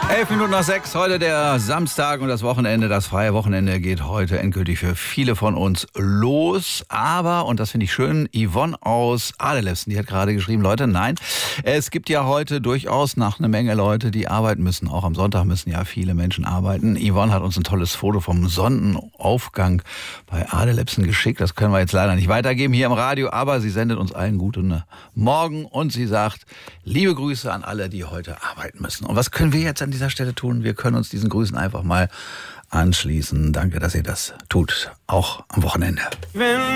11:05, heute der Samstag und das Wochenende, das freie Wochenende geht heute endgültig für viele von uns los. Aber, und das finde ich schön, Yvonne aus Adelefsen, die hat gerade geschrieben, Leute, nein, es gibt ja heute durchaus noch eine Menge Leute, die arbeiten müssen. Auch am Sonntag müssen ja viele Menschen arbeiten. Yvonne hat uns ein tolles Foto vom Sonnenaufgang bei Adelefsen geschickt. Das können wir jetzt leider nicht weitergeben hier im Radio, aber sie sendet uns allen guten Morgen und sie sagt, liebe Grüße an alle, die heute arbeiten müssen. Und was können wir jetzt an dieser Stelle tun? Wir können uns diesen Grüßen einfach mal anschließen. Danke, dass ihr das tut, auch am Wochenende.